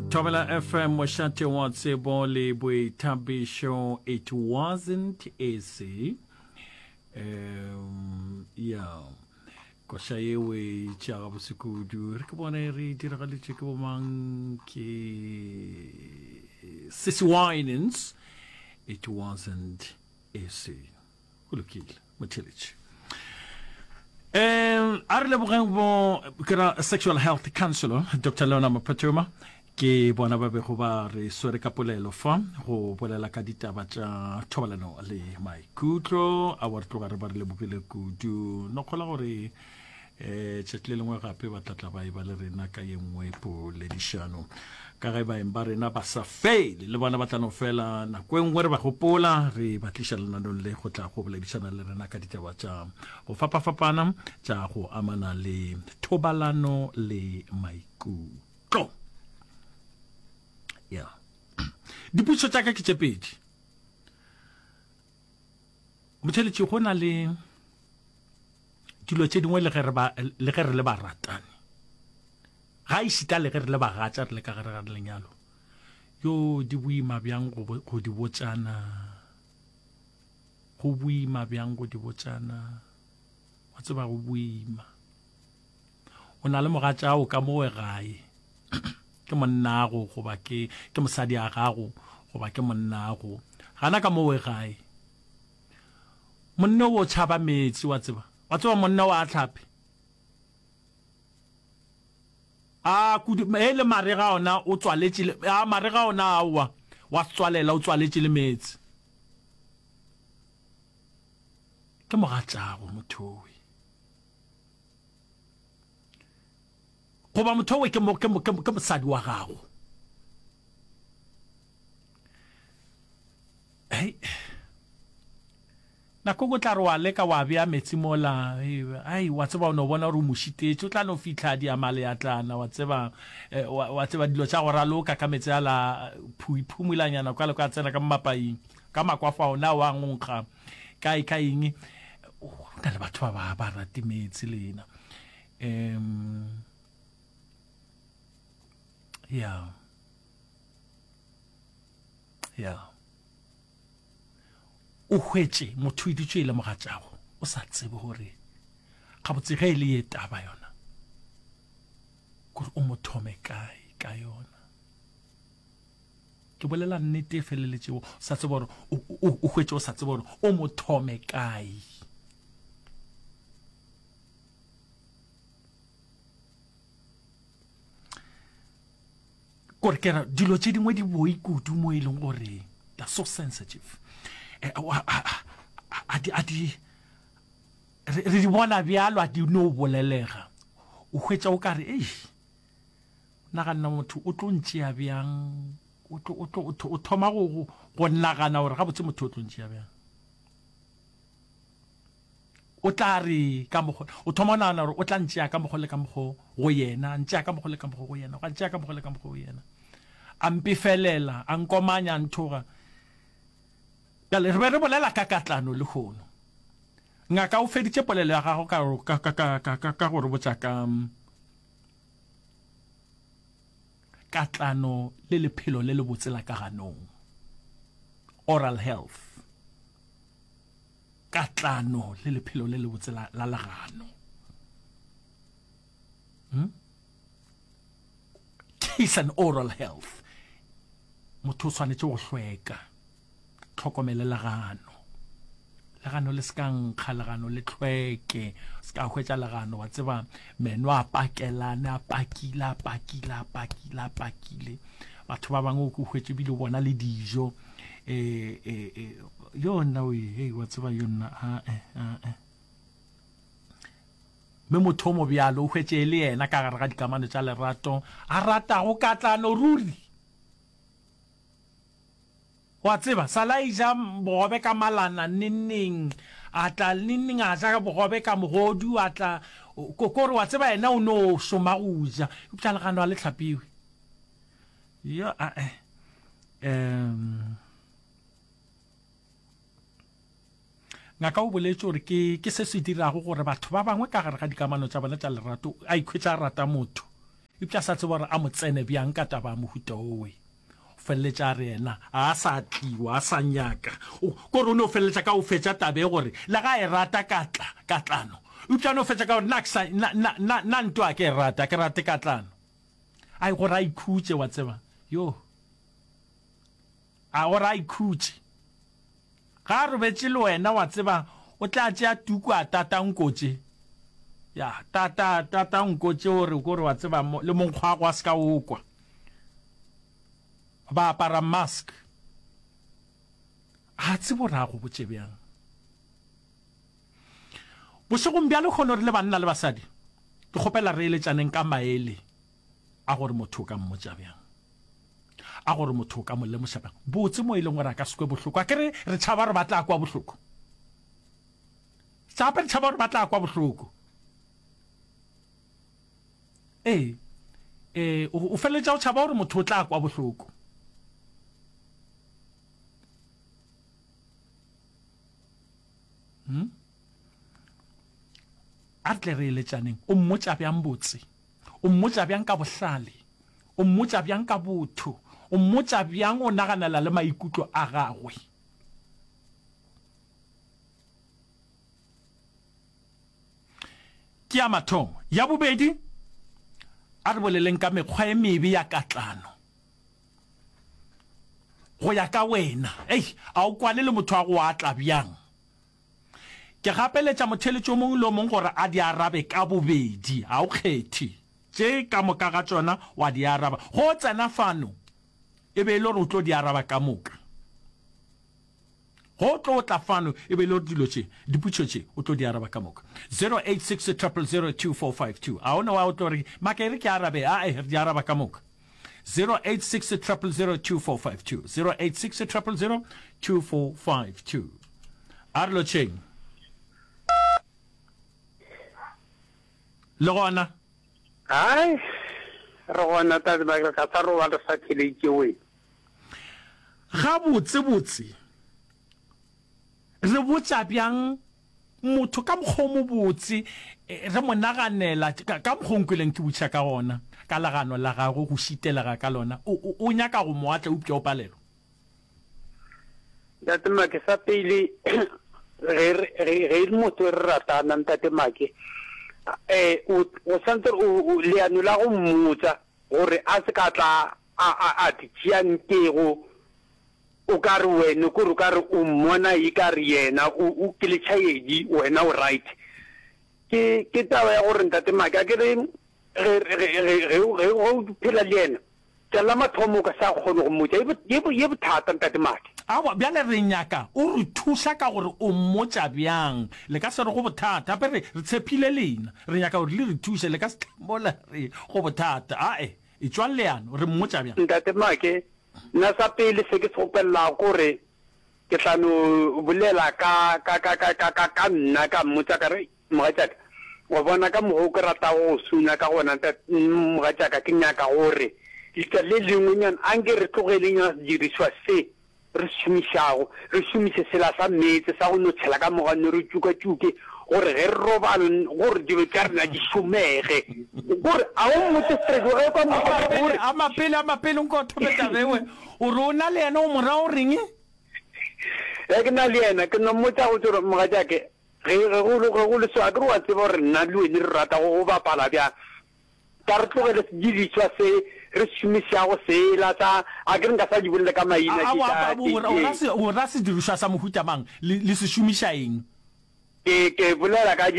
Tomela FM Washante Watse Bonle Bwe Tabisho. It wasn't easy. Yeah. Koshayewe Charabusiku du Rikaboneri Diralichiko Monkey Sissy Winans. It wasn't easy. Hulukil Matilich. Arle Burenbo sexual health counselor, Dr. Lona Mapatuma, ke bona ba be go ba re sore ka polelo fa go bolela ka ditaba tsa thobalano le maikutlo a wa tloga re ba re le bopele kudu no khola gore tsetle lengwe gape ba tlatla ba e ba le rena ka yengwe po le dishano ka ga ba emba rena ba sa fail le bona ba tla no fela na kwengwe re ba gopola re ba tlisha lena le go tla go bolela dishana le rena ka ditaba tsa go fapana tsa go amana le thobalano le maikutlo. Yeah. Diputso tsa ka ke tsepedi. Motheletse go na le dilo tse dingwe le ge re le ba ratane. Ga isita le ge re le ba gatsa re le ka gare ga lenyalo. Yo di buima byang go di botsana. Go buima byang go di botsana. Wa tseba go buima. O na le mogatsa o ka mo we gae. Ke monna go ba ke mosadi a gago go ba ke monna go gana ka mo we gae monna o tshaba metsi wa tseba monna wa tlhape a ku hele mare ga ona o tswaletse a mare ga ona wa tswalela o tswaletse le metsi ke mo gatsago mothoi go ba motho we ke mosadi wa gago hey na go tla re wa leka wa bya metsi mola ai wa tseba no bona re moshitetse o tla no fitla di amale ya tlana wa tseba dilo tsa go raloka ka metsi ala phumulanyana kwa le ka tsena ka mapaing ka makwafa ona wa ngonkga kai ing o na le batho ba rati metsi lena Yeah. O hwetse motho iditswe le mogatsago o sa tsebe hore ga botse ge ile e taba yona gore o mothome kae ka yona ke bolela nnete feleletse o sa tsebe hore o hwetse o sa tsebe hore o mothome kae gore ke dilo tse dingwe di boi kudu mo e leng gore they are so sensitive re di bona bjalo a di no bolelega o hwetša o kare nagana motho o tlo ntšea bjang o thoma go nagana gore ga botse motho o tlo ntšea bjang o tla re ka mogo o thoma nana gore o tla ntšea ka mogo le ka mogo go yena ntšea ka mogo le ka mogo go yena ga ntšea ka mogo le ka mogo go yena a mpifelela a nkomanya nthoga le re re bolela ka katlano le gono ngaka o feditse polelo ya gago ka gore botsa ka katlano le lephelo le le botsela ka ganong oral health katlano le lephelo le le botsela la lagano case and oral health motho tshwanetse go hlweka tlhokomele lagano le skang khalagano le tlhweke ska hwetša lagano wa tseba meno a pakelana a pakile batho ba bangwe go hwetše bile bona le dijo yona we wa tseba yona me motho mo bjalo o hwetše le yena ka gare ga dikamano tša lerato a rata go katlano ruri wa tseba salaija bogobe ka malana nning atla nning a ja bogobe ka mogodu atla kokore wa tseba yena o no shoma uja o ptala gano a le tlhapiwe yo ngaka o boletse gore ke se se dirago gore batho ba bangwe ka gare ga dikamano tša bona tša lerato a ikhwetša rata motho ipja sa tseba gore a mo tsene bjang ka taba mohuta owe felletša rena a sa tliwa a sa nyaka kore o ne o felletša ka o fetša tabe gore le ga e rata katlano ipja no fetša ka gore na nto a ke e rata ke rate katlano ai gore a ikhutše wa tseba yo a gore a ikhutše ga a robetse le wena wa tseba o tla tšea tuku a tatankotše ya tatankotše gore wa tseba le monkgwa go a se ka okwa ba apara mask a tsebo ra go botse bjang bošegong bja le kgone re le banna le basadi ke kgopela re eletšaneng ka maele a gore motho ka mmotša bjang a gore motho ka mo lemoša bjang botse mo e leng gore a ka sekwe bohloko a kere re tšhaba re batla kwa bohloko tšape re tšhaba re batla kwa bohloko o feletša o tšhaba gore motho o tla kwa bohloko a tle re eletšaneng o mmotša bjang botse o mmotša bjang ka bohlale o mmotša bjang ka botho o mmotša bjang o naganela le maikutlo a gagwe ke ya mathomo ya bobedi a re boleleng ka mekgwa e mebe ya katlano go ya ka wena a o kwane le motho a go atla bjang ke gapeletša motheletšo mongwe le mongwe gore a di arabe ka bobedi a o kgethe tše ka moka ga tšona wa di araba go tsena fano e be e le gore o tlo di araba ka moka go tlo tla fano e be e le gore dilo tše diputšo tše o tlo di araba ka moka 086 0002452 a ona wa o tlo re makere ke arabe re di araba ka moka 086 0002452 086 0002452 a re lotšheng le gona ai re gona ta ba ka tsa ro wa re sa tšheletse we ga botse re botsa bjang motho ka mokgomo botse re mo naganela ka mkgonkweleng ke botša ka gona ka lagano la gago go šitelega ka lona o nyaka go moatla upša o palelo ntate make sa pele re motho re ratana ntate make o santse o leano la go mmotsa gore a se ka tla a tšeang kego o ka re wena kore o ka re o mmona e ka re yena o ke letšhaedi wena o right ke taba ya gore ntate make a ke re go phela le yena tšala mathomo ka sa kgone go mmotsa ye bothata ntate make awa bjale re nyaka o re thuša ka gore o mmotša bjang le ka se re go bothata ape re tshepile lena re nyaka gore le re thuše le ka se thambola re go bothata e tšwa leano re mmotša bjang ntate make nna sa pele se ke tshopelela gore ke tlano bolela ka nna ka mmotša ka re mogatšaka wa bona ka mogo ke rata go suna ka gona mogatšaka ke nyaka gore leka le lengwenyana anke re tlogeleng dirišwa se re šomišago re šomiše sela sa metse sa go no tšhela ka mogane re tšuka-tšuke gore ge re robale gore dilo tša rena di šomege gore a o mmotse straight gore a mapele nko thometabewe o re o na le yena o mora o reng ke na le yena ke no mmotsa go tsore mogatšake ge go le soa ke re wa tseba gore nna le wene re rata go bapala bjang ka re tlogele sedirišwa se re šomišago sela tsa a ke re nka sa di bolele ka maina o ra sedirišwa sa mohutamang le se šomiša eng ke bolela ka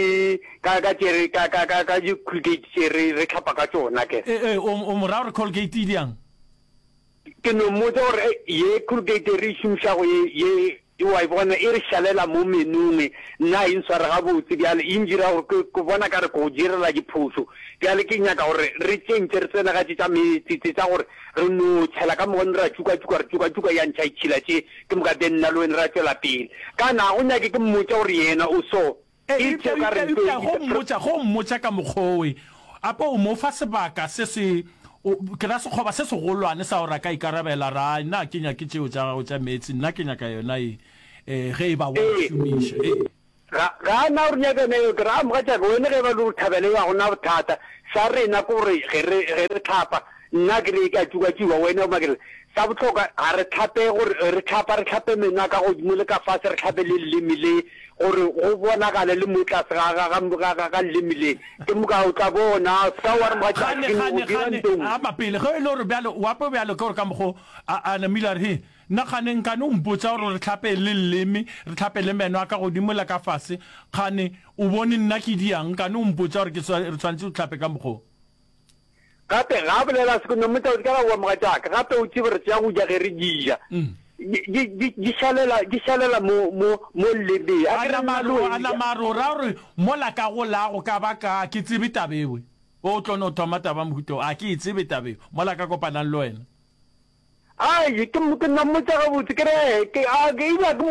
di Colgate tše re tlhapa ka tšona ke o mora gore Colgate diang ke no mmotsa gore ye Colgate re šomišago ye wa bona e re šalela mo menung nna e ntshware gabotse bjale e njira gore ke bona ka re ko direla diphoso bjale ke nyaka gore re tšentše re tsena ga tša metsetse tša gore re no tšhela ka mogone ra tšuka ya ntšha itšhila tše ke moka te nna le wene ra tšwela pele kana go nyake ke mmotsa gore yena o so go mmotsa ka mokgowe ape o mo fa sebaka se se ke ra sekgoba se segolwane sa gore a ka ikarabela ra nna ke nyake tšeo tša gago tša metsi nna ke nyaka yona ge e ba wa šomiša ga na re nyaka ne gra mo ga wena ge ba lu thabele ya gona bothata sa re na ko re re thapa nna ke re ka tsuwa wena o magere sa botlhoka a re thape gore re thape mena ka go dimole ka fa se re thape le lemile gore go bona ka le motla ga lemile ke mo ka o tla bona sa wa re mo ga a mapele ge le re bjalo wa pe bjalo ke gore ka mo a na milar he na khaneng ka no mpotsa gore re thape le lemi re thape le meno ka go dimola ka fase khane o bone nna ke diang ka no mpotsa gore ke re tshwantse o thape ka mo gape ga bolela se no motho o ka wa mo ga gape o tsibere tsa go ja ge re dija di shalela mo lebe ana maro ra re mola ka go la go ka ba ka ke tsebe tabewe o tlo no tomata ba mhuto a ke tsebe tabewe mola ka kopanang le wena ai ke mo ke namo tsa go botse kere ke a ge ila go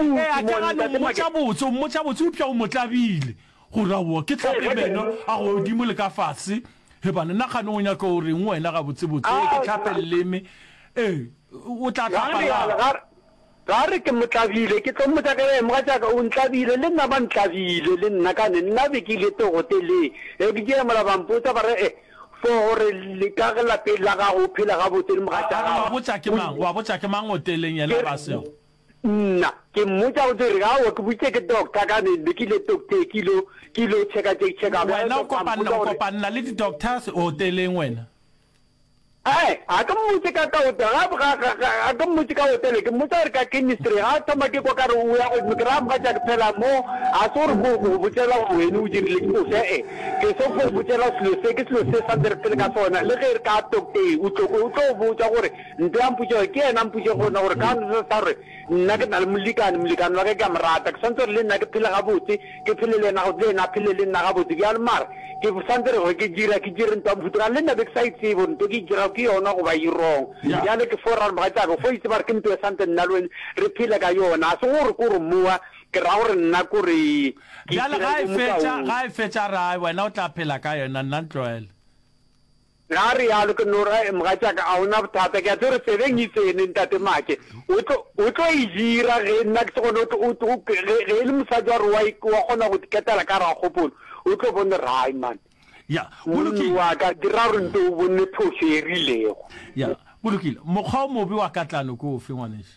mo tsa botse o pya o motlabile go rawo ke tlape beno a go dimo le ka fase he bana na khano o nya ko re ngwena ga botse ke tlape leme o tla tlapa ga re ke motlabile ke tlo motsa ka mo ga ka o ntlabile le nna ba ntlabile le nna ka ne nna be ke le to hotele ke ke mola ba mpotsa ba re for le ka la pela ga go phela ga botse mo ga ta wa botsa ke mang hoteleng yena ba seo nna ke mmotsa o dire ga o ke butse ke doctor ka ne be ke le doctor kilo cheka wena o kopana le di doctors hoteleng wena a ka mmotse ka ga mmotse ka hotel ke mmotsa re ka chemistry ga thoma ke kwa ka re o ya go gram ga tsa phela mo a so re go botela go wena o dirile ke se ke so go botela selo se sa dire pele ka sona le ge re ka doctor o tlo botsa gore ntwe amputse ke ena amputse gona gore ka nna sa re nna ke na le molikane wa ke ka mrata ke santse le nna ke phela ga botse ke phele le nna go le na phele le nna ga botse ke a le mara ke santse re ke dire ntwa mfutura le nna be ke sa itse bo ntwe ke dira ke yona go ba irong ya le ke foran ba tsa go fo itse ba re ke ntwe santse nna le re phela ka yona so gore ko re moa ke ra gore nna ko re ya le ga e fetsa ra wena o tla phela ka yona nna ntloela ga re ya le ke no ra mo ga tsa ka a ona bothata ke a tsere sebeng itsene ntate make o tlo ijira ge nna ke tsone o ge le mosaji wa re wa gona go tiketela ka ra gopolo o tlo bone rai man ya bulukile wa ka dira re ntse o bone thoshe e rilego ya bulukile mokgwa o mobe wa katlano ko o fe ngwaneso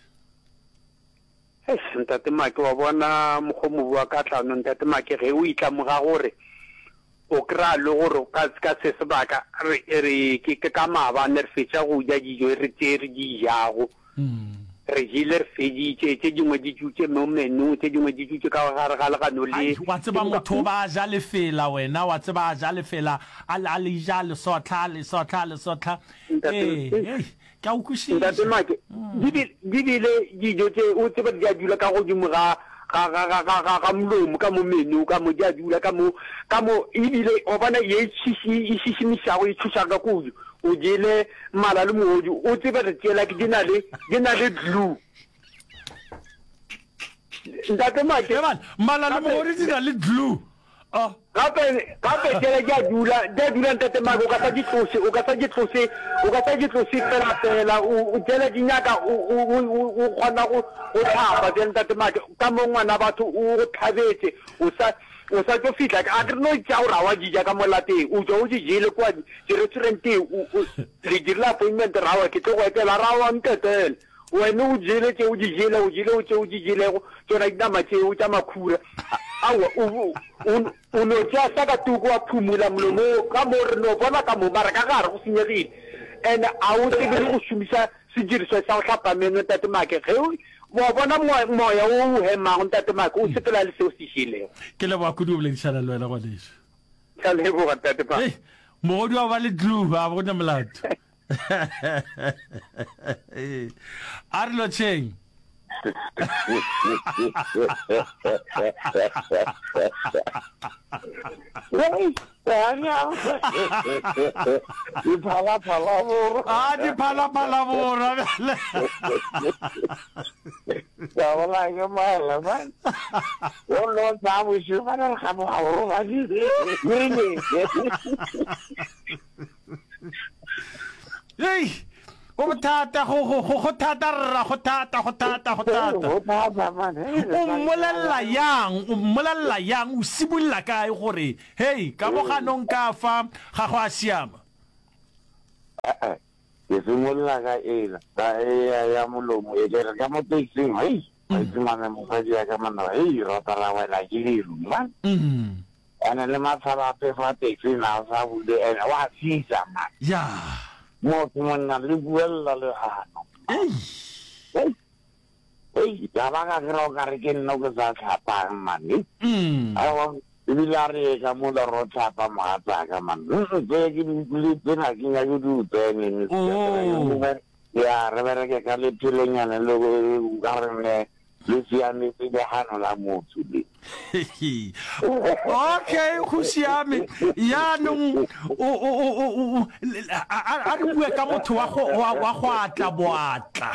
ntate make wa bona mokgwa o mobe wa katlano ntate make ge o itlamoga gore o kra le gore ka se sebaka re ke ka maabane re fetša go ja dijo re tse re di jago re jile re feditše tse dingwe di tutse mo menu tse dingwe di tutse ka gare ga legano le wa tseba motho ba ja lefela wena wa tseba a ja lefela a le ja le sotla ka o kushile ntate make di bile dijo tse o tseba di a dula ka godimo ga mlomo ka mo menu ka mo di a dula ka mo ebile o bona ye šešimišago e thuša ka kudu o jele mala le moodi o tseba re tsela ke di na le glue ntate make mala le moodi di na le glue gape tsela di a dula ntate make o ka sa di tlose fela o jela di nyaka o kgona go tlhapa tsela ntate make ka mo ngwana batho o tlhabetse o sa tlo fitla a ke no tsa o rawa dija ka molateng o tlo o jile kwa di restauranteng re direla appointment rawa ke tlo go etela rawa ntetele wena o jile tse o jile o tse o jilego tsona dinama tseo tsa makhura awa o no tsa sa ka tuko wa phumula molomo ka mo re no bona ka mo bara ka gare go senyegile and a o tsebe go shumisa sediriswa sa go tlhapa meno tate make ge wa bona moya o hemang ntate make o sepela le seo se šilego ke le ba kudu boledisana le wena go leso ka leboga ntate make mogodi wa ba le glue a bona molato a re lotšheng diphalaphala borwa go thata go thata rra go thata o mmolella yang o sibulla kae gore hey ka boganong ka fa ga go a siama ke simolla ka ya molomo e ke ka mo taxing ai mana mo ka dia ka mana ai rota la wela giliru man ana le matsala pe fa taxi na sa bude ena wa sisa man ya mo monna le buella le ano ei ya va ka ro ka re ke no ka sa khapa man awa bilare ka mo da rota pa ma ta ka man ke ke li pena ki ya du te ni ya re vera ke ka le pilonyana lo ka re le siame ke ga hano la motho le okay go siame ya no a re bua ka motho wa go atla boatla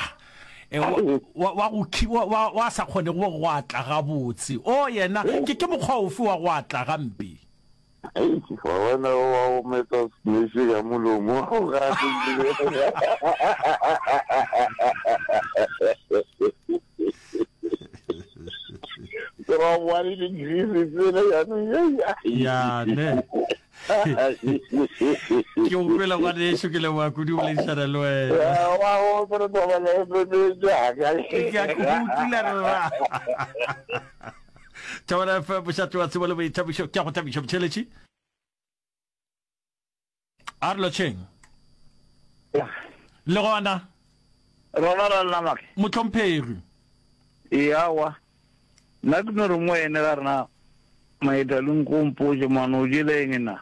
wa sa khone go atla ga botse o yena ke mokgwa ofe wa go atla gampe ai bona o meto ni siga molomo o ga pero wali ni grisi ya ne ke o bela wa de so ke le wa ku di o le tsara lo wa o pero to ba le ja ya ku tula Tawala fa busatu wa tsibolo bi tabisho kya tabisho chelechi Arlo Cheng Le Rwanda rona la mak Mutomperu yawa nagnor mo ene garna mai dalun kumpo je manujile ngina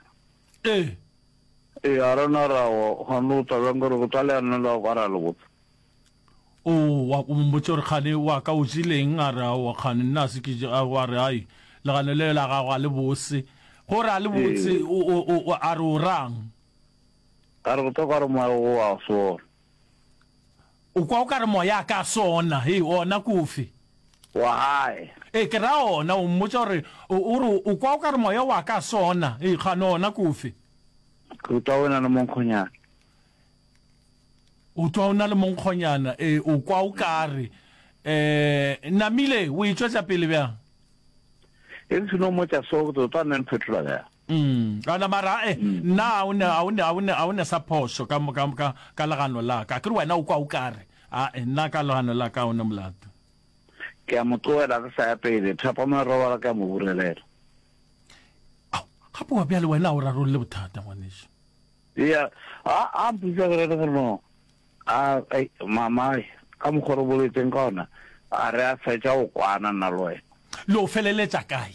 arona rawo hanu tawangoro kutale analo para lo o wa mmotsor khane wa ka o zileng ara wa khane nase ke wa re ai la gane le la ga le bose go ra le botse o a ro rang aro to karo ma wa so o kwa o ka re moya ka sona he ona kufi wa hai ke ra ona o mmotsor o kwa o ka re moya wa ka sona he khano ona kufi ku tawena no monkonya o twa le monkgonyana o kwa o kare namile o itshwetsa pele bja e tsino mo tsa so to tana mphetlola ya ana mara na una saphoso ka lagano la ka ke wena o kwa o kare nna ka lagano la ka ona molato ke a motloela ka sa pele thapa mo roba ka mo burelela gape wa bjale wena o rarolle bothata ngwaneso ya a mpisa ka re no ai mama ka mo khoro boletseng ka ona a re a fetsa o kwana na loe lo feleletsa kae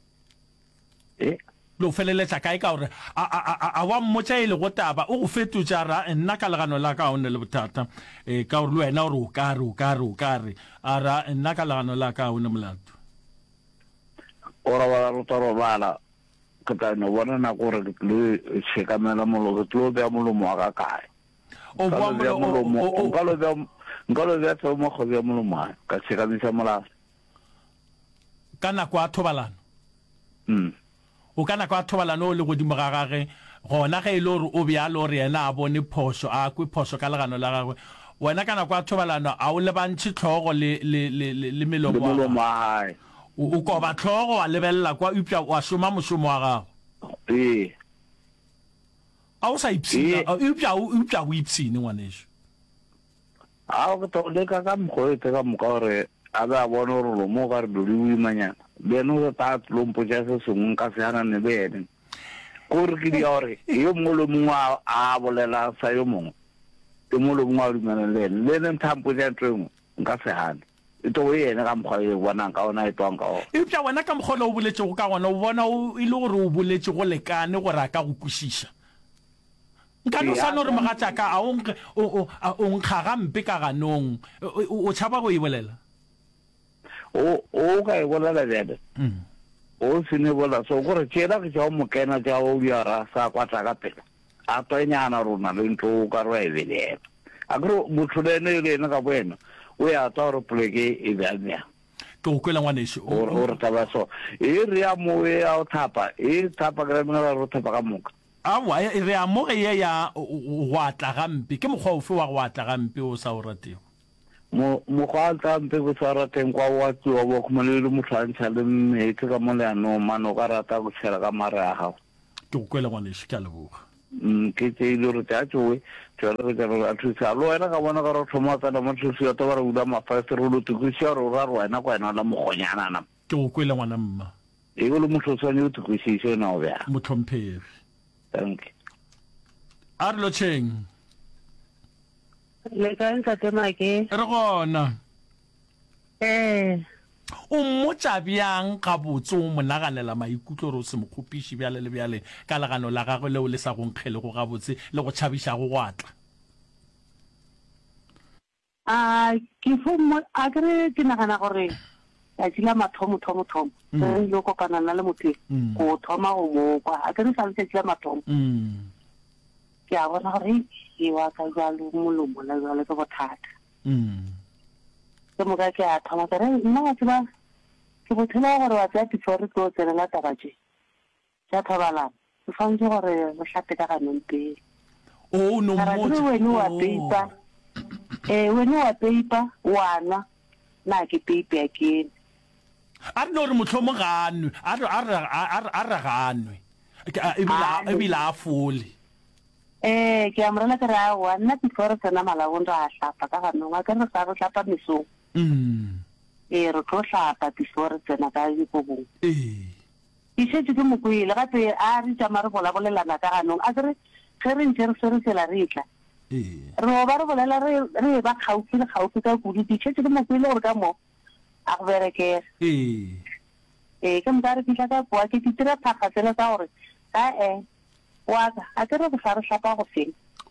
lo feleletsa kae ka gore a wa mmotsa ile go taba o go fetotsa ra nna ka legano la ka o ne le bothata ka gore le wena o re o kare a ra nna ka legano la ka o ne molato ora wa rotoro bala ka ka no bona na gore le sekamela molo ke tlo be molo mo ka kae o bua mo ngalo bja tso mo go bja mo ma ka sekamisa mola kana kwa thobalano o kana kwa thobalano le godimo ga gage gona ge ile gore o bja le gore yena a bone phoso a kwe phoso ka legano la gagwe wena kana kwa thobalano a o le bantshi tlhogo le melomo wa o ko ba tlhogo a lebella kwa upya wa shoma moshomo wa gago a o sa ipsina upya o ipsine ngwaneso a o to le ka mgo e ka mo ka gore a ba bona gore lo mo ga re dodi o imanyana beno go ta tlompo ja se sengwe ka se ana ne bene gore ke di gore yo molo mongwa a bolela sa yo mongwe ke molo mongwa o dimana le nthampo ja tsengwe nka se hana ito yena ka mokgwa e bona ka ona e twang ka o upya wena ka mokgwa o boletse go ka gona o bona o ile gore o boletse go lekane gore a ka go kwishisha nka no sa no re magatsa ka a o nkgaga mpe ka ganong o tshaba go e bolela o ka e bolela bjale o sene bola so gore tšela ke tšao mokena tša o biara sa kwata ka pela a toenyana rona le ntho o ka re wa e belela a kere motlholene le ene ka boena o ya twa gore poleke e bjamea ke go kwela ngwaneso o re taba so e re ya mo e a o thapa ke re mena ra ro thapa ka moka awa re a mo ge ya go atla gampe ke mokgwa ofe wa go atla gampe o sa o ratego mo go atla gampe go sa rateng kwa wa tsewa bo khumolele motlhantsha le mmetse ka mo leano mano ka rata go tshela ka mare a gago ke go kwela ngwaneso ke a leboga ke tse ile re tsa tsoe tsela re tsela a thusa lo wena ka bona ka re thoma tsana mo thusa ya to ba re ula mafaste re lo tukusia re ra wena kwa ena la mogonyana na ke go kwela ngwana mma e go le motho tswane o tukusise na o bea motlhomphegi thank you a re lo tsheng le ka ntse temake re gona o mmotsa bjang ka botse o monaganela maikutlo re o se mokgopiši bjale le bjale ka legano la gagwe leo le sa go nkgele go ga botse le go tšhabišago go atla ke nagana gore a tsila mathomo re yo kopana na le motho go thoma go mokwa a kere sa le tsila mathomo ke a bona gore ke wa ka jalo molomo la jalo ke bothata ke moka ke a thoma ke re nna wa tseba ke bothela gore wa tsaya difore ke o tsenela tabatse tša thobalano ke fantse gore re tlhape ka ganong pele wene wa peipa wana na ke peipe ya kene a re no re motlhomo ganwe a re ganwe ebile a fole ke a morela ke re awa nna difore tsena malabong re a tlhapa ka ganong a ke re sa re tlhapa mesong re tlo tlhapa difore tsena ka dikobong ke šetse ke mokwele gape a re tšama re bolabolelana ka ganong a kere ge re ntse re sweresela re tla re ba re bolela re ba kgaufi le kgaufi ka kudu ke šetse ke mokwele gore ka mo a go berekega ke moka re fitlha ka kua ke ditira phakgatsele ka gore waka a ke re go sa re tlhapa go feng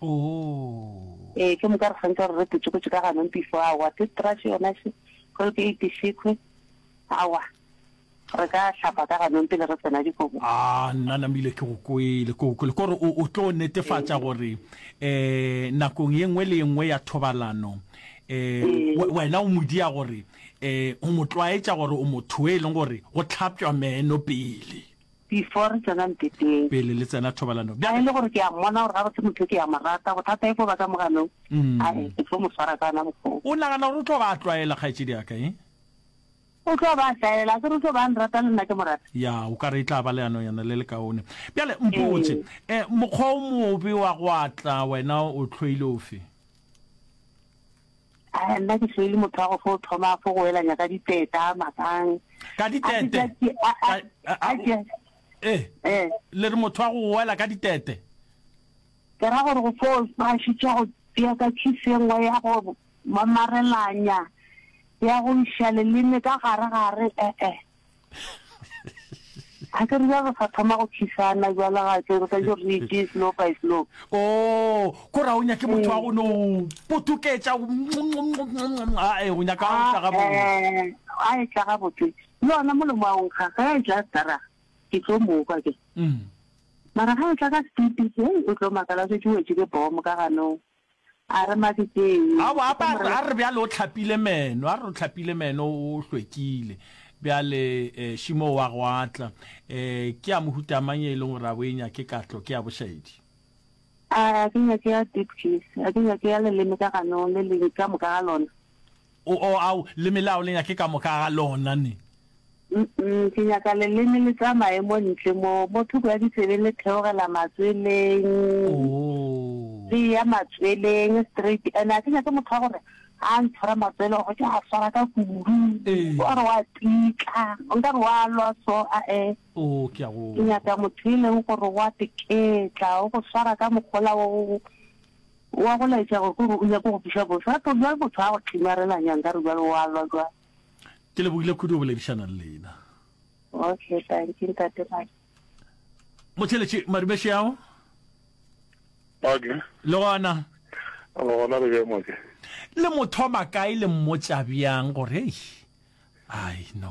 ke moka re gantse gore re petsekotse ka ganong before awa te trashe yona se colgate sekwe awa re ka tlhapa ka ganong pele re tsena dikobo nna namile ke go kwele kore o tlo netefatsa gore nakong ye nngwe le nngwe ya thobalano wena o modia gore o motlwaetsa gore o motho e leng gore go tlhapjwa meno pele before tsena mpeteng pele le tsena thobalano a le gore ke a mmona gore ga botse motho ke ya marata bothata e fo ba ka moganong ke tlo mo swara kana mokgong o nagana gore o tlo ba tlwaela kgaetsedi yaka o tlo ba hlaela ke re o tlo ba nrata le nna ke morata ya o ka re tla ba leano yana le le kaone bjale mpotse mokgwa o mobe wa go atla wena o tlhoile ofe nna ke tlhoile motho wa go fo thoma fo go elanya ka diteta makang ka ditete le re motho wa go wela ka ditete ke ra gore go fo ba šitša go tia ka tšhisengwe ya go mamarelanya ya go iša leleme ka gare a ke re jalo sa thoma go khisana jalo ga ke re ka jo re slow by slow ko ra o nya ke motho wa go no putuketša o nya ka o tla ga botse a tla ga botse lona molomo wa nkga ga e tla stara ke tlo moka ke mara ga e tla ka stipi o tlo makala se tšwetse ke bomo ka ganong a re madikeng a re bjale o tlhapile meno o hlwekile bjale šimo wa go atla ke a mohuta manye e leng gore a boenya ke katlo ke a bošaedi a ke nyake ya deep kiss a ke nyake ya leleme ka ganong le leng ka moka ga lona au le melao le nyake ka moka ga lona ne ke nyaka leleme le tsamaye mo ntle mo thoko ya ditsebe le theogela matsweleng le ya matsweleng straight and a ke nyaka motho wa gore a ntshwara matswele go ke a swara ka kudu o re wa tika o nkare wa lwa so ke nyaka motho e leng gore wa teketla o go swara ka mokgola wa go laetša gore o nyako go fiša boso a tobjale motho a go tlhimarelanyang ka re jale wa lwa jwa ke lebogile kudu o boledišana le lena okay thank you ntate motheletše maribeši yao okay le gona le ke mo ke le motho makae le mmotsa bjang gore ai no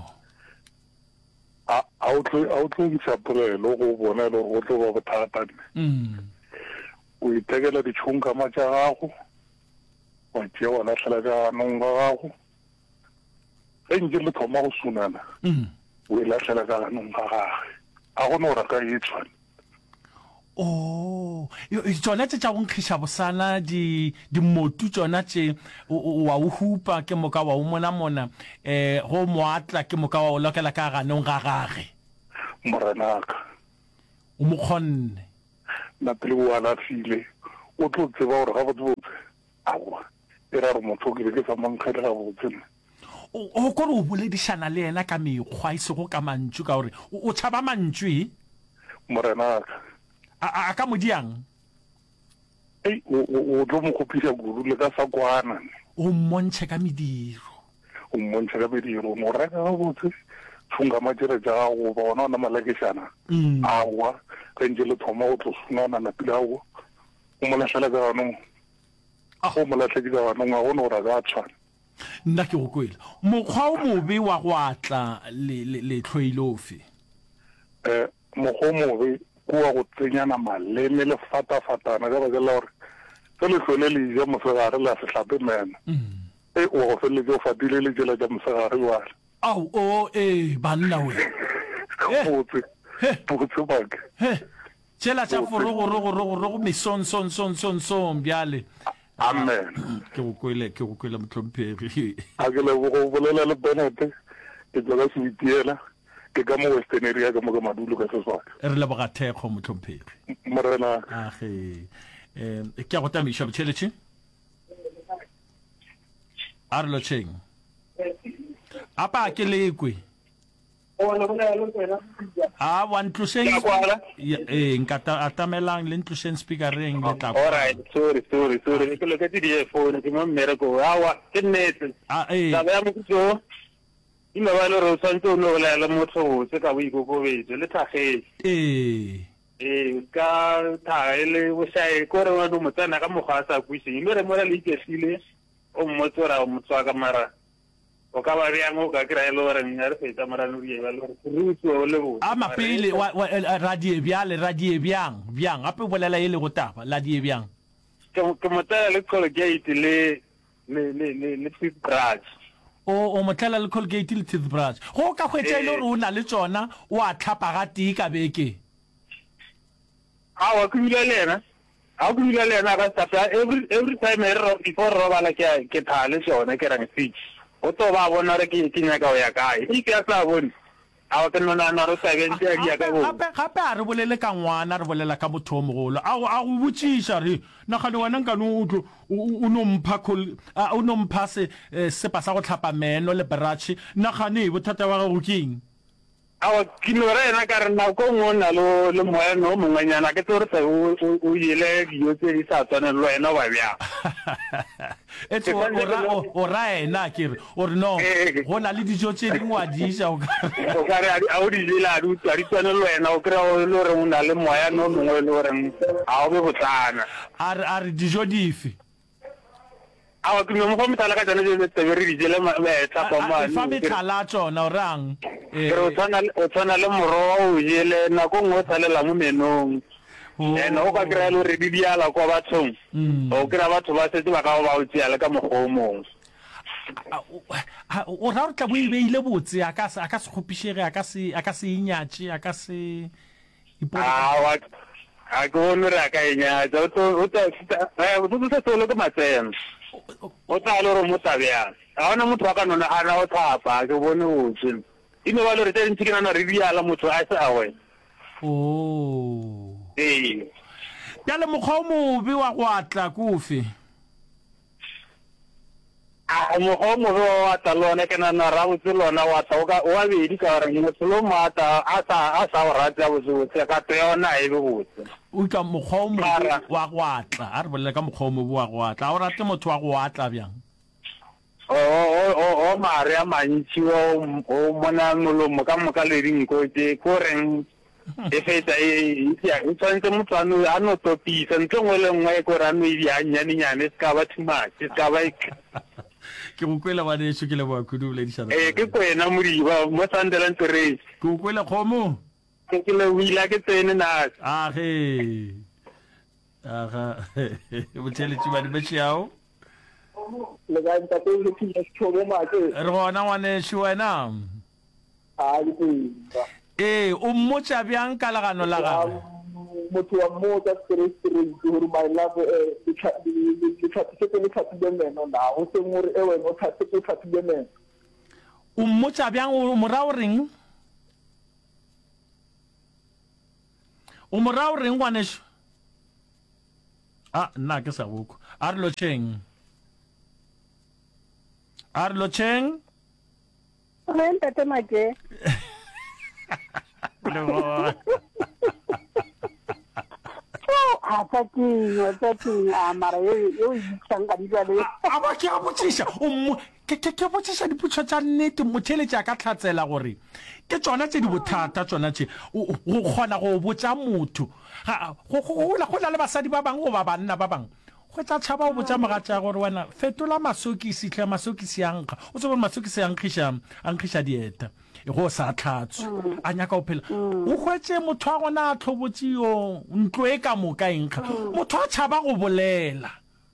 a o tlo disapolelo go bona le go tlo ba bothata o itekela ditšhonkama tša gago wa tšea wa latlhela ka ganong ga gago ge nke le thoma go sunana o e latlhela ka ganong ga gage a gone gore ka e tshwane Oh, tsona tse tša go nkgiša bosana di motu tsona tše wa o hupa ke moka wa o mona go moatla ke moka wa o lokela ka ganong ga gage morenaka o mo kgonne na pele o alafile o tlo tseba gore ga botsebotse aowa e ra gore motho ke be ke sa mankgele ga botse o kore o boledišana le ena ka mekgwa e sego ka mantšu ka gore o tšhaba mantšwe morenaka a ka modiang o tlo mo kgopiša kudu le ka sa kwana o mmontšhe ka mediro mo reka ga botse tshunga matšere tša gago ba ona ona malakešana aowa ge ntse le thoma go tlo sunana napile gago o mo latlhele ka ganong o mo latlhetse ka ganong a gone gore a ka tshwana nna ke go kwele mokgwa o mobe wa go atla letlhoilofe mokgwa o mobe ko wa go tsenyana maleme le fatafatana ka baka la gore se letlole le ja mosegare le a se hlape mena wa go feleletse o fatile le jela ja mosegare jale au banna we botse bake tšela tša forogorogo mesonsonsonsonsong bjale amen ke go kwele motlhomphegi a ke lego go bolela le benete ke tswa ka seitiela ke ka mo western area ka mo ka madulo ka seswaka re leboga thekgo motlhomphegi morena age ke a go tamiša botšheletše a re lotšheng apa ke lekwe wa ntlošeng nka atamelang le ntlošeng speakereng le tla alright sorry ke loketse di phone ke mo mmereko awa ke nnete taba ya mokutso ime ba le re o tshwanetse o nobolela motho botse ka boikokobetso le thagetse ka thaga e le bošae ko re wane o motsana ka mokgwa a sa kwiseng mme re mola le iketlile o mmotse ora o motswaka mara o ka ba bjang o ka kry-a le gore nna re fetsa morano dieba le gore serutsi o le botse a mapele radie bjang gape o bolela e le go taba ladie bjang ke motsela le Colgate le toothbrush o motlela le Colgate le toothbrush go ka hwetša ile gore o na le tsona o a tlhapa ga tee ka beke awa ke bile le ena ka stapa every time before robala ke thale tsona ke rang speech o to ba bona re ke nyaka o ya kae ke ya sa bone awa ke nona na ro sabente ya ka go gape a re bolele ka ngwana re bolela ka motho o mogolo a go botšiša re nagane wena nkane o nompha sepa sa go tlhapa meno le bratshe nagane bothata wa gago keng awa ke no re ena ka re nako ngwe na le moeno o mongwenyana ke tore se o ile dijo tse di sa tswane le wena wa bja o ra ena kere o re no go na le dijo tse dingwe a diša o ka re a o di jela a di tswane le wena o kry-a le gore o na le moya no mongwe le gore a o be botlana a re dijo dife awa ke mo go metala ka tsone tse tsebe re di jele tlhapamane fa metala tsona o rang o tshwana le morogo o jele nako ngwe o tsalela mo menong ene o ka kry-a le gore di diala kwa bathong o kry-a batho ba setse ba ka ba o tseale ka mokgwa o mongwe o ra gore tla bo e beile botse a ka se kgopišege a ka se inyatše a ka se awa a ke bone re a ka enyatsa o tse solo ke matsena o tla le gore mo tabjang ga ona motho wa ka nona a na o tlhapa ke bone botse ime ba le gore tse ntši ke nana re diala motho a se a wena bjale mokgwa o mobe wa go atla kofe mokgwa o mobe wa atla lone ke nana ra botse lona wa tla o abedi ka gore motho le moata a sa o rate a botsebotse ka to yona e be botse o ka mokgwa o mobe wa go atla a re bolele ka mokgwa o mobe wa go atla a o rate motho wa go atla bjang o mare a mantši o mona molomo ka moka le dinko tse ko reng e fetsa e tshwanetse motho a no topisa ntle ngwe le nngwe ko re a no ebia nyanenyane se ka ba too much se ka ba ke go kwela ngwaneso ke leboa kudu boledišana ke kwena modiba mo sandelang terese ke go kwela kgomo ke le wila ke tsene nase aga botšheletši badi bešiao re gona ngwanešo wena o mmotša bjang ka legano la gago motho wa mmotsa straight gore my love le tlhatlhile meno na o seng gore wena o tlhatlhile meno o mmotsa bjang o morao reng ngwanesho nna ke sa boko a re lotšheng re ntate make mara yo itshang ka dijale ke a botsiša ke botsiša dipotso tša nnete motheletša ka tlhatsela gore ke tsona tse di bothata tsona tše go kgona go botsa motho go na le basadi ba bangwe goba banna ba bangwe go tla tšhaba go botsa mogatša gore wena fetola masokisi tle masokisi yankga o tse gore masokisi ankgiša dieta go sa tlhatswe a nyaka o phela o hwetse motho a gona a tlhobotse yo ntlo e ka moka enkga motho a tšhaba go bolela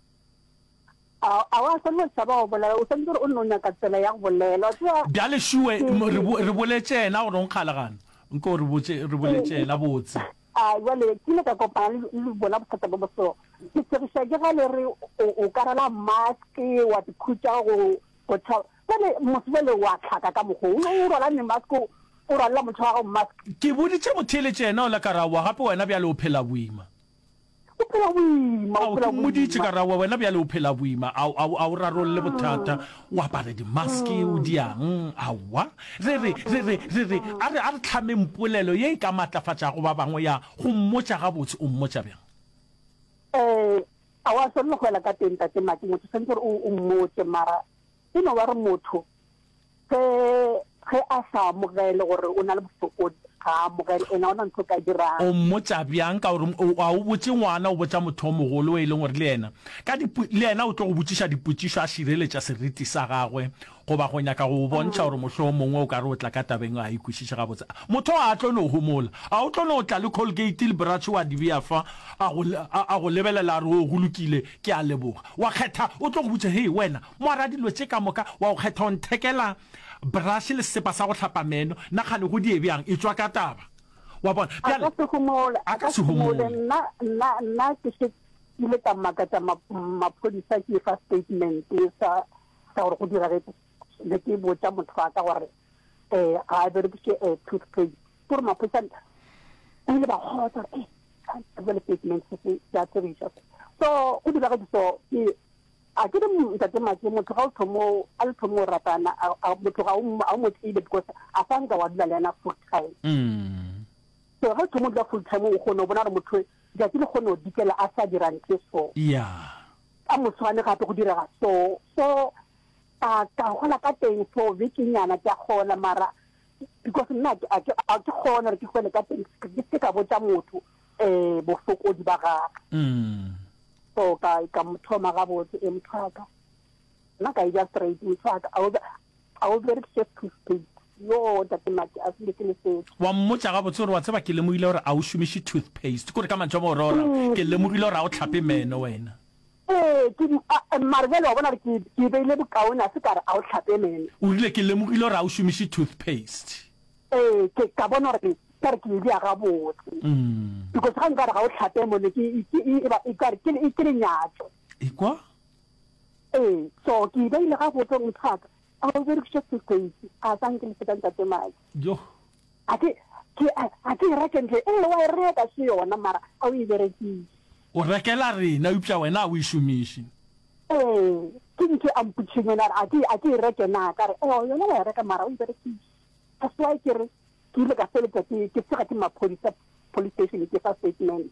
a wa selo tšhaba go bolela o sentse gore o nne o nyaka tsela ya go bolela bjale šiwe re boletse ena gore o nkgalagana nko re boletse ena botse jale ke ile ka kopana le bona bothata bo boso ke tsegiša ke ga le re o karela maske wa dikhutša go tšhaba jale mosebele wa tlhaka ka mokgo o rwala nemaske o rwalela motho wa go maske ke boditše motheletše ena o le karawa gape wena bjale o phela boima moditše karawa wena bjale o phela boima a o rarolle bothata o apare dimaske o diang aowa re a re tlhameng polelo ye e ka maatlafatšago ba bangwe ya go mmotša gabotse o mmotša bjang a wa sone go ela ka teng tate maki motho sentse gore o mmotse mara e no wa re motho ge a sa amogele gore o na le bofokodi ga amogele ena o na ntho ka dirang o mmotsa bjang ka gore a o botse ngwana o botsa motho o mogolo e leng gore le ena o tlo go botsiša dipotšišo a šireletša seriti sa gagwe goba go nyaka go bontšha gore mohloo mongwe o ka re o tla ka tabeng a ikwešiše gabotse motho a tlo no homola a o tlo no tla le colgate le bratshe wa dibeafa a go lebelela re o go lokile ke a leboga wa kgetha o tlo go botsa hei wena moara dilo tše ka moka wa go kgetha o nthekela brashi le sepa sa go tlhapa meno nna gane go die bjang e tswa ka taba wa bona a ka se humole nna ke se ile ka makatsa maphodisa ke fa statement sa gore go dira le ke botsa motho wa ka gore ga a berekise toothpaste gore maphodisa ile ba kgotsa le statement se ya tsebiša so go dira ka diso a ke ntate maki motho ga a le thomo ratana motho ga o motsile because a fanka wa dula le ena full time so ga thomo dula full time o kgone o bona re motho ja ke le kgone o dikela a sa dirang ke so a motshwane gape go dira so a ka gola ka teng so vikinyana tja gola mara because nna a ke kgona re ke gole ka teng ke ka botsa motho bofokodi ba ga so ka mthoma gabotse emthaka nna ka ija straight mthaka a o berekise toothpaste yo tate maki a se ke le se wa mmotsa gabotse gore wa tseba ke lemogile gore a o šomiše toothpaste kore ka mantšwa mo rora ke lemogile gore a o tlhape meno wena mare jale wa bona re ke beile bokaone a se kare a o tlhape meno o rile ke lemogile gore a o šomiše toothpaste ka bona gore kare ke ile ga botse because ga nkare ga o tlhape mone ke lenyatso ekwa so ke beile ga botse mothaka a o berekise toothpaste a sanke le fetang tate maki yo a ke e reke ntle wa e reka se yona mara a o e berekise o rekela rena upša wena a o e šomiše ke ntho amputšhenyena a ke e reke na kare yona wa e reka mara o e berekise that's why ke re ke ile ka feletsa ke tsega ke maphodisa police station ke fa statement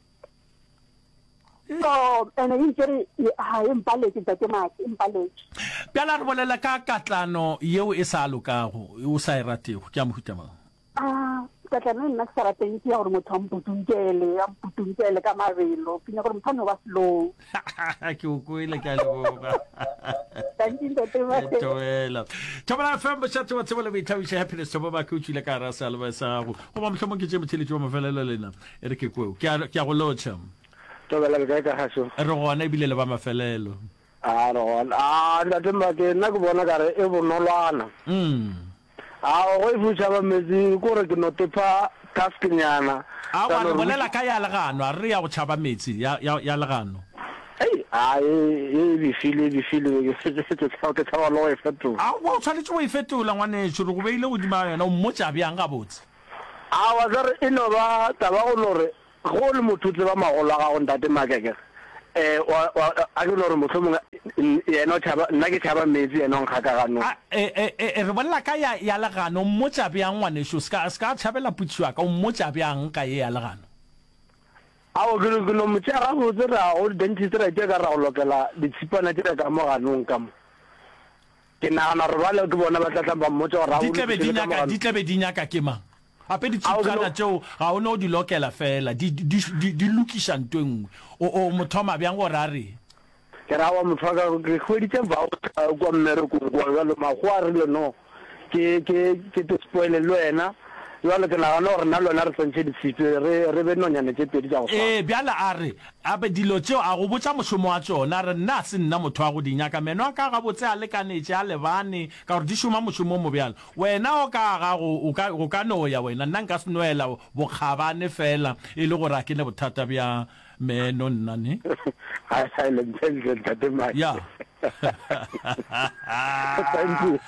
so ene inkere ha empaletse tate maki empaletse bjala re bolela ka katlano yeo e sa lokago o sa e ratego ke a mohuta mang katlano nna ke sa rateng ke ya gore motho a mputunkele ka mabelo ke nya gore motho a no ba slow ke o kwele ka leboga toela tšhabela fm bošate wa tsebo le boithabiša happiness tobo ba ke o tswile ka rasa le ba sa go goba mohlomong ke tše motheletši wa mafelelo lena e re ke kweo ke a go lotšha tobela le kae ka gaso re gona ebile le ba mafelelo re gona ntate mbake nna ke bona kare e bonolwana go e futša ba metsi kore ke notepa tasknyana a wa le bolela ka ya legano a re ya go tšhaba metsi ya legano di file ke tsa lo e fetola a wa tshwanetse o e fetola ngwanetso re go beile godima yona o mmotsa bjang ga botse a wa zare ino ba taba go lore go le mothutse ba magolo ga go ntate makeke a ke lore mohlomong yena nna ke tšhaba metsi yena nkgakagano re bolela ka ya legano mmotsa bjang ngwanetso ska tšhabela putswa ka o mmotsa bjang ka ye ya legano ao ke no motse ga botse ra go dentist ra ke ka ra go lokela ditshipana tse ka mo ganong ka mo ke nagana re ba le ke bona ba tlatla ba mmotsa ra di tlebe di nyaka ke mang ape ditshipana tseo ga o no di lokela fela di lokisa ntwe nngwe o mothoma bjang go ra re ke ra wa motho ke khweditse ba kwa mmerekong kwa jalo magwa re le no ke te spoil le wena jalo ke nagana gore nna lona re tsentse ditshipi re be nonyane tse pedi tsa go bjala a re ape dilo tseo a go botsa mošomo wa tsona re nna a se nna motho wa go dinyaka meno a ka ga botse a lekanetse a lebane ka gore di šoma mošomo mo bjalo wena o ka gago o ka noya wena nna nka se noela bokgabane fela e le gore a ke ne bothata bja meno nnane ya Thank you.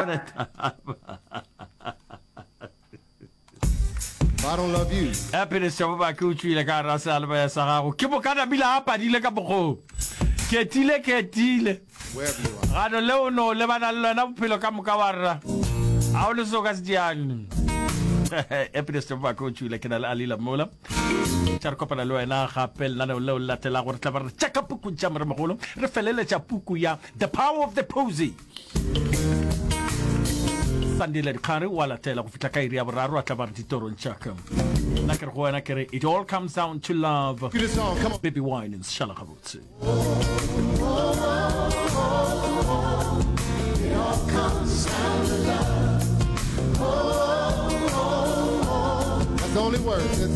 I don't love you. Happiness se ba ke utswile ka rasa alba ya sa gago ke bokana bila apa dile ka bogo ketile ga no le ono le bana le lona bophelo ka moka wa rra a o le so ka se diang happiness se ba ke utswile ke na le alila mola tsa re kopana le wena gape la no le latela gore tla ba re check up ku tsa mare mogolo re felele tsa puku ya The Power of the Posy Sandile Khare wala tela go fitla ka iri ya boraro a tla ba re ditoro nchaka na ke go wena ke it all comes down to love Baby Wine and Shala Gabutse It all comes down to love. That's the only word.